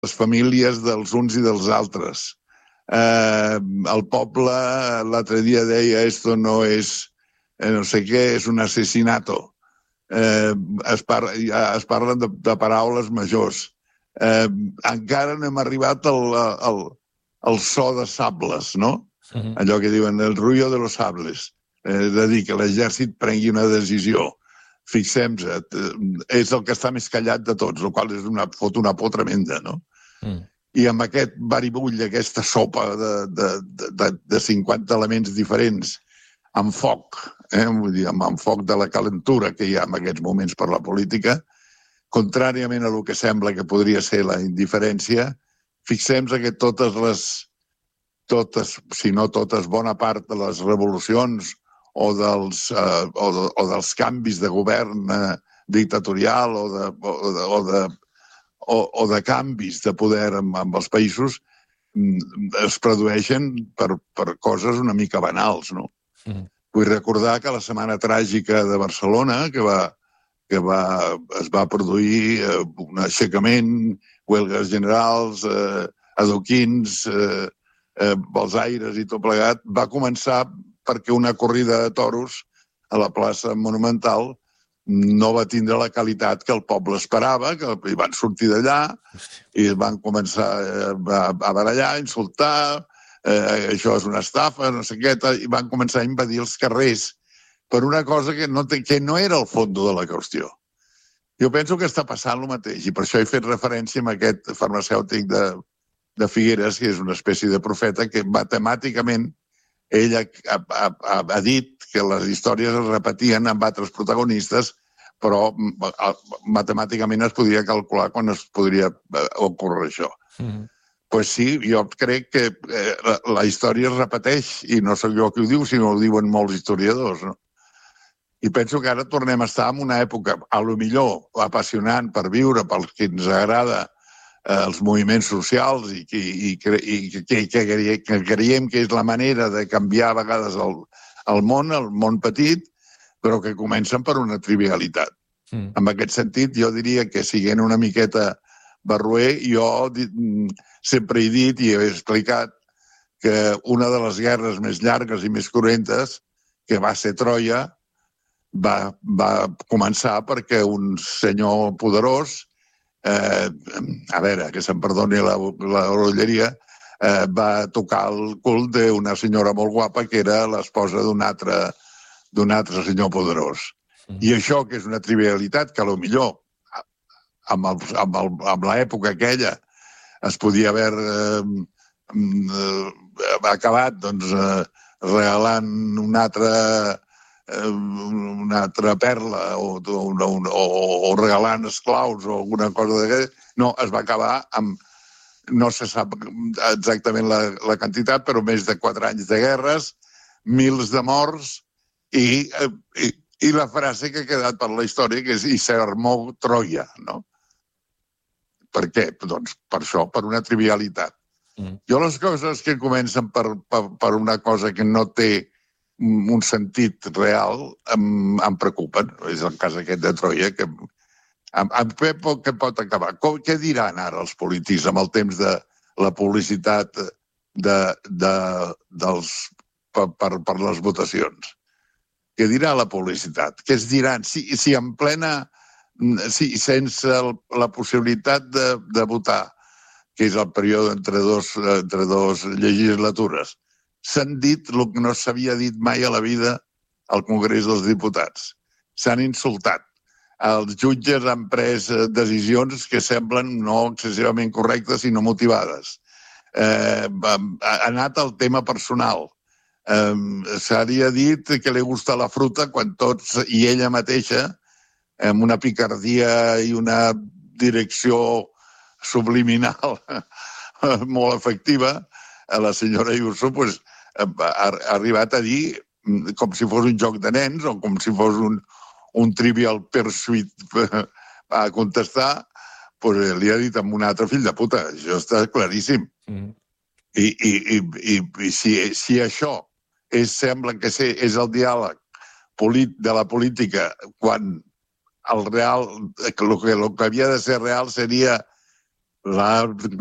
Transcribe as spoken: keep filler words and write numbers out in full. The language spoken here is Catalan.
les famílies dels uns i dels altres. Eh, el poble l'altre dia deia esto no és, eh, no sé què, és un assassinato. Eh, es, par es parlen de, de paraules majors. Eh, encara no hem arribat al, al, al so de sables, no? Uh-huh. Allò que diuen el ruido de los sables. Eh, és a dir, que l'exèrcit prengui una decisió. Fixem-nos, és el que està més callat de tots, el qual és una, fot una por tremenda, no? Mm. I amb aquest baribull, aquesta sopa de, de, de, de cinquanta elements diferents, amb foc, eh? Vull dir, amb, amb foc de la calentura que hi ha en aquests moments per la política, contràriament a el que sembla que podria ser la indiferència, fixem-nos que totes les, totes, si no totes, bona part de les revolucions o dels, eh, o, de, o dels canvis de govern eh, dictatorial o de, o de, o de O, o de canvis de poder amb, amb els països es produeixen per, per coses una mica banals, no? Mm. Vull recordar que la setmana tràgica de Barcelona, que, va, que va, es va produir eh, un aixecament, huelgues generals, eh, adoquins, eh, eh, bolsaires i tot plegat, va començar perquè una corrida de toros a la plaça Monumental no va tindre la qualitat que el poble esperava, que hi van sortir d'allà i van començar a, a barallar, a insultar, eh, això és una estafa, no sé què, i van començar a invadir els carrers per una cosa que no, té, que no era el fons de la qüestió. Jo penso que està passant el mateix, i per això he fet referència a aquest farmacèutic de, de Figueres, que és una espècie de profeta, que matemàticament ell ha, ha, ha, ha dit que les històries es repetien amb altres protagonistes, però matemàticament es podria calcular quan es podria ocórrer això. Mm. Pues sí, jo crec que eh, la, la història es repeteix, i no sóc jo qui ho diu, sinó ho diuen molts historiadors, no? I penso que ara tornem a estar en una època, a lo millor, apassionant per viure, pels que ens agrada eh, els moviments socials i, i, i, i que, que, que creiem que és la manera de canviar a vegades el, el món, el món petit, però que comencen per una trivialitat. Mm. En aquest sentit, jo diria que, siguent una miqueta barroer, jo sempre he dit i he explicat que una de les guerres més llargues i més cruentes, que va ser Troia, va, va començar perquè un senyor poderós, eh, a veure, que se'm perdoni la, la rotleria, eh, va tocar el cul d'una senyora molt guapa que era l'esposa d'un altre, d'un altre senyor poderós. Mm. I això, que és una trivialitat, que a lo millor amb, el, amb, el, amb l'època aquella es podia haver eh, eh, acabat doncs, eh, regalant una altra, eh, una altra perla o, o, o, o regalant esclaus o alguna cosa d'aquesta. No, es va acabar amb, no se sap exactament la, la quantitat, però més de quatre anys de guerres, mils de morts i, i, i la frase que ha quedat per la història, que és «I se armó Troia», no? Per què? Doncs per això, per una trivialitat. Mm. Jo les coses que comencen per, per, per una cosa que no té un sentit real em, em preocupen. És el cas aquest de Troia, que amb, amb què, pot, què pot acabar? Com, què diran ara els polítics amb el temps de la publicitat de, de, dels, per, per, per les votacions? Què dirà la publicitat? Què es diran? Si, si en plena... Sí, sense el, la possibilitat de, de votar, que és el període entre dos, entre dos legislatures, s'han dit el que no s'havia dit mai a la vida al Congrés dels Diputats. S'han insultat. Els jutges han pres decisions que semblen no excessivament correctes, sinó motivades. Eh, ha anat al tema personal. Eh, s'havia dit que li gusta la fruta quan tots, i ella mateixa, amb una picardia i una direcció subliminal molt efectiva, la senyora Ayuso pues, ha arribat a dir, com si fos un joc de nens o com si fos un, un trivial pursuit a contestar, pues, li ha dit amb un altre fill de puta. Això està claríssim. Mm. I, i, i, i, i si, si això és, sembla que és el diàleg de la política quan el real, el que, el que havia de ser real seria La